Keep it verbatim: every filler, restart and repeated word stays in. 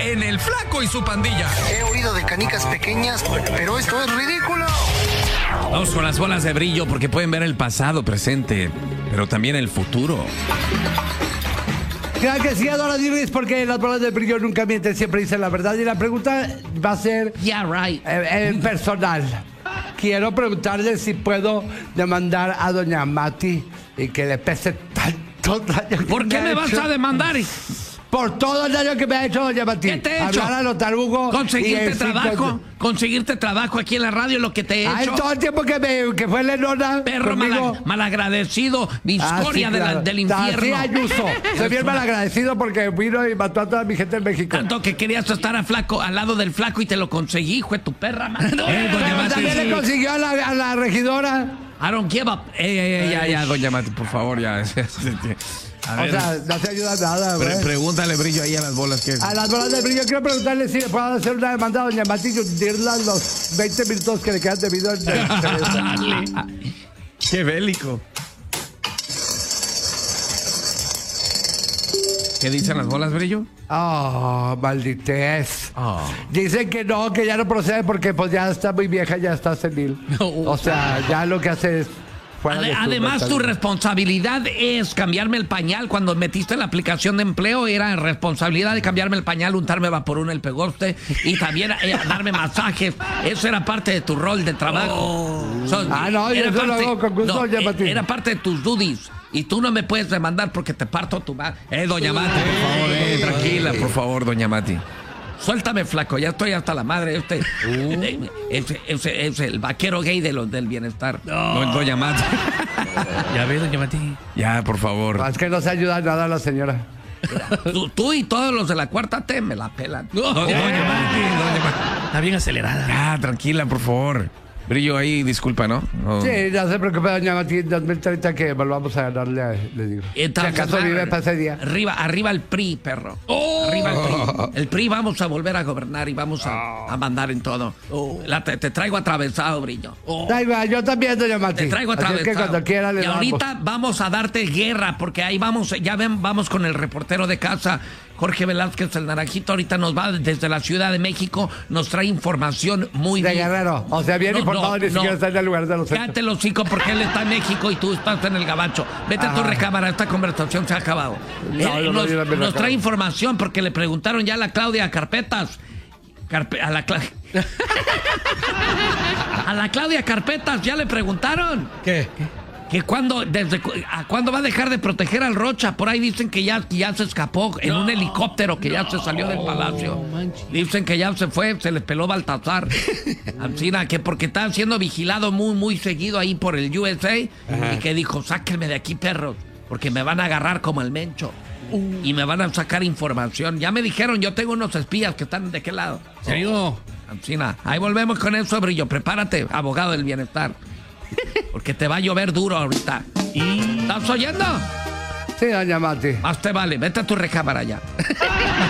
en El Flaco y su Pandilla. He oído de canicas pequeñas, pero esto es ridículo. Vamos con las bolas de brillo porque pueden ver el pasado, presente, pero también el futuro. Claro que sí, Adora Dirris, porque las bolas de brillo nunca mienten, siempre dicen la verdad. Y la pregunta va a ser Yeah, right. eh, eh, personal. Quiero preguntarle si puedo demandar a doña Mati y que le pese tanto daño. ¿Por qué me vas a demandar? Por todo el daño que me ha hecho doña Mati. ¿Qué te he hecho? Hablar a lo tarugo. Conseguirte trabajo, conseguirte trabajo aquí en la radio, lo que te he Ay, hecho. todo el tiempo que, me, que fue Lenona. Perro conmigo. mal, malagradecido, mi escoria Ah, sí, de la- claro. del infierno. Sí, Ayuso. Soy bien malagradecido porque vino y mató a toda mi gente en México. Tanto que querías estar a flaco, al lado del flaco y te lo conseguí, hijo de tu perra, man. Eh, doña Pero Mati, también sí. le consiguió a la, a la regidora. I don't give up. Ey, ey, ey, ya, ya, doña Mati, por favor, ya. A O ver, sea, no se ayuda nada, pre- güey. pregúntale brillo ahí a las bolas que... A las bolas de brillo, quiero preguntarle si le puedo hacer una demanda a doña Mati y hundirla en los veinte minutos que le quedan de vida. En ¡Qué bélico! ¿Qué dicen las bolas, brillo? Oh, malditez. Oh. Dicen que no, que ya no procede porque pues ya está muy vieja, ya está senil. O sea, ya lo que hace es... fuera Ade- de su además, tu mentalidad. responsabilidad es cambiarme el pañal. Cuando metiste la aplicación de empleo, era responsabilidad de cambiarme el pañal, untarme vaporú en el pegoste y también eh, darme masajes. Eso era parte de tu rol de trabajo. So, Ah, no, yo eso lo hago con gusto, doña eh, Mati. Era parte de tus duties. Y tú no me puedes demandar porque te parto tu madre. Eh, doña Mati, por favor, eh, tranquila, por favor, doña Mati. Suéltame, flaco, ya estoy hasta la madre. Este, Uh. ese, ese- ese- el vaquero gay de los del bienestar. No, doña Mati. Ya ves, doña Mati. Ya, por favor. Es que no se ayuda nada a la señora. Tú, tú y todos los de la cuarta T me la pelan. Do- doña Mati, doña Mati. Está bien acelerada. Ya, tranquila, por favor. Brillo ahí, disculpa, ¿no? No. Sí, no se preocupe, doña Mati. En dos mil treinta que volvamos a ganarle, le digo. Entonces, si acaso vive para ese día. Arriba, arriba el P R I, perro. Arriba el P R I. El P R I vamos a volver a gobernar y vamos a, a mandar en todo. La- te, te traigo atravesado, Brillo. Ahí va, yo también, doña Mati. Te traigo Así es atravesado. que cuando quiera le y damos. ahorita vamos a darte guerra porque ahí vamos, ya ven, vamos con el reportero de casa. Jorge Velázquez, el naranjito, ahorita nos va desde la Ciudad de México, nos trae información muy De bien. Guerrero. O sea, bien No, informado, no, ni siquiera no. está en el lugar de los hechos. Cállate el hocico porque él está en México y tú estás en el gabacho. Vete a tu Ajá. recámara, esta conversación se ha acabado. No, Él yo no nos voy a ir a mi nos recámara. trae información porque le preguntaron ya a la Claudia Carpetas. Carpe- a la Cla- A la Claudia Carpetas ya le preguntaron ¿Qué? que cuándo, desde cu- a cuándo va a dejar de proteger al Rocha. Por ahí dicen que ya, ya se escapó en un helicóptero, que ya se salió del palacio. Dicen que ya se fue, se le peló Baltasar. Ancina, que porque está siendo vigilado muy, muy seguido ahí por el U S A. Y que dijo, sáquenme de aquí, perros, porque me van a agarrar como el Mencho. Y me van a sacar información. Ya me dijeron, yo tengo unos espías que están de qué lado. ¿En serio? Ancina, ahí volvemos con eso, Brillo. Prepárate, abogado del bienestar. Porque te va a llover duro ahorita. ¿Estás oyendo? Sí, doña Mati. Más te vale, vete a tu recámara ya.